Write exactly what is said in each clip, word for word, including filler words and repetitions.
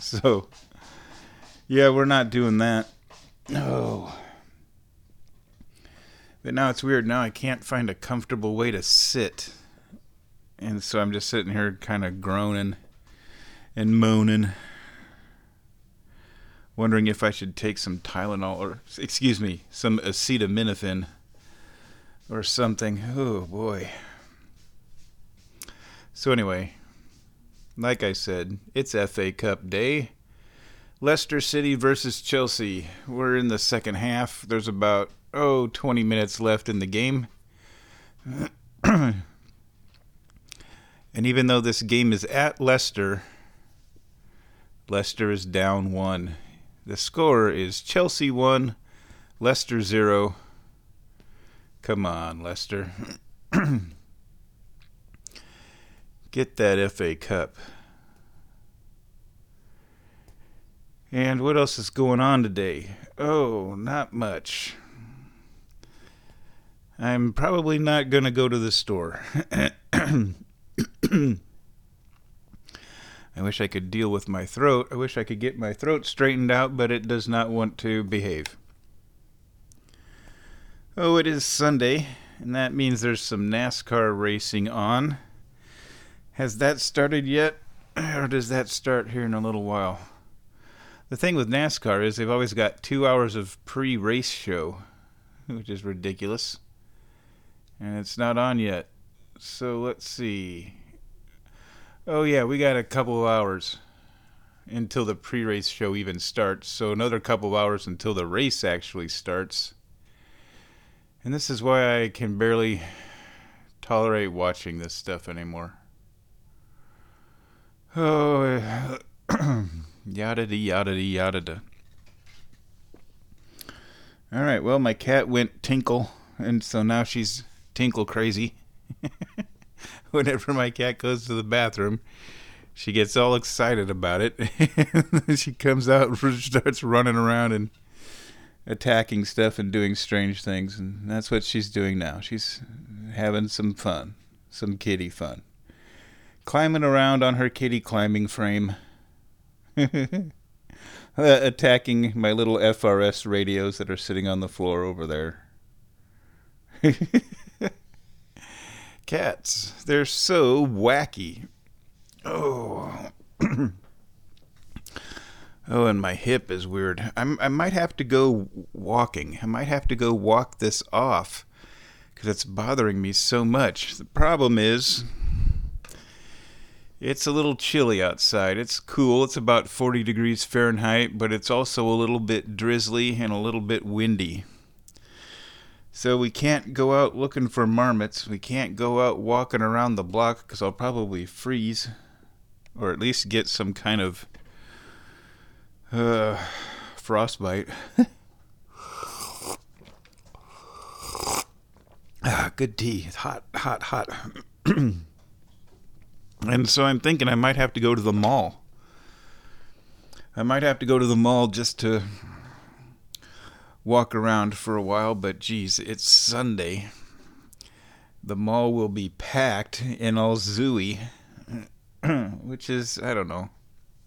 So, yeah, we're not doing that. Oh. But now it's weird. Now I can't find a comfortable way to sit. And so I'm just sitting here kind of groaning and moaning. Wondering if I should take some Tylenol or, excuse me, some acetaminophen or something. Oh, boy. So anyway, like I said, it's F A Cup day. Leicester City versus Chelsea. We're in the second half. There's about, oh, twenty minutes left in the game. And even though this game is at Leicester, Leicester is down one. The score is Chelsea one, Leicester zero. Come on, Leicester. Get that F A Cup. And what else is going on today? Oh, not much. I'm probably not going to go to the store. I wish I could deal with my throat. I wish I could get my throat straightened out, but it does not want to behave. Oh, it is Sunday, and that means there's some NASCAR racing on. Has that started yet? Or does that start here in a little while? The thing with NASCAR is they've always got two hours of pre-race show, which is ridiculous. And it's not on yet. So let's see. Oh yeah, we got a couple of hours until the pre-race show even starts. So another couple of hours until the race actually starts. And this is why I can barely tolerate watching this stuff anymore. Oh, yada da yada da yada da. All right, well, my cat went tinkle, and so now she's tinkle crazy. Whenever my cat goes to the bathroom, she gets all excited about it. She comes out and starts running around and attacking stuff and doing strange things, and that's what she's doing now. She's having some fun, some kitty fun. Climbing around on her kitty climbing frame. uh, attacking my little F R S radios that are sitting on the floor over there. Cats, they're so wacky. Oh. Oh, and my hip is weird. I'm, I might have to go walking. I might have to go walk this off because it's bothering me so much. The problem is, it's a little chilly outside. It's cool. It's about forty degrees Fahrenheit, but it's also a little bit drizzly and a little bit windy. So we can't go out looking for marmots. We can't go out walking around the block because I'll probably freeze, or at least get some kind of uh, frostbite. Ah, good tea. It's hot, hot, hot. And so I'm thinking I might have to go to the mall. I might have to go to the mall just to walk around for a while, but geez, it's Sunday. The mall will be packed and all zooey, which is, I don't know,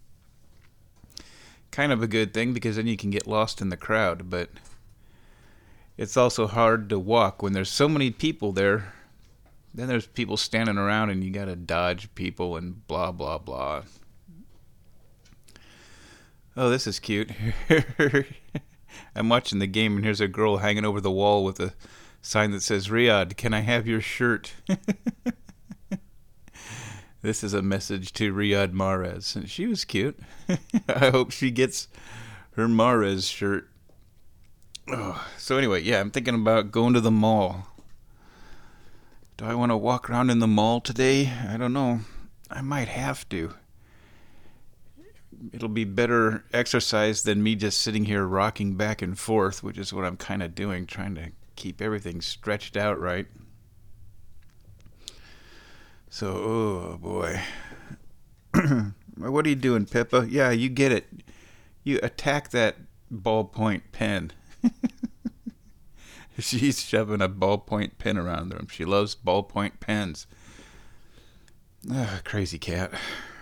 kind of a good thing because then you can get lost in the crowd, but it's also hard to walk when there's so many people there. Then there's people standing around and you gotta dodge people and blah, blah, blah. Oh, this is cute. I'm watching the game and here's a girl hanging over the wall with a sign that says, Riyadh, can I have your shirt? This is a message to Riyadh Mahrez. And she was cute. I hope she gets her Mahrez shirt. Oh, so anyway, yeah, I'm thinking about going to the mall. Do I want to walk around in the mall today? I don't know. I might have to. It'll be better exercise than me just sitting here rocking back and forth, which is what I'm kind of doing, trying to keep everything stretched out right. So, oh boy. What are you doing, Pippa? Yeah, you get it. You attack that ballpoint pen. She's shoving a ballpoint pen around her. She loves ballpoint pens. Ugh, crazy cat.